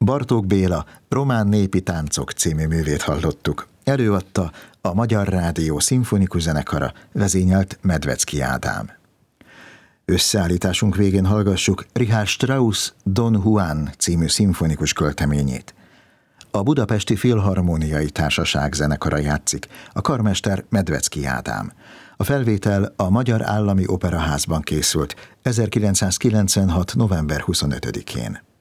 Bartók Béla Román népi táncok című művét hallottuk. Előadta a Magyar Rádió szimfonikus zenekara, vezényelt Medvecki Ádám. Összeállításunk végén hallgassuk Richard Strauss Don Juan című szimfonikus költeményét. A Budapesti Filharmóniai Társaság zenekara játszik, a karmester Medvecki Ádám. A felvétel a Magyar Állami Operaházban készült 1996. november 25-én.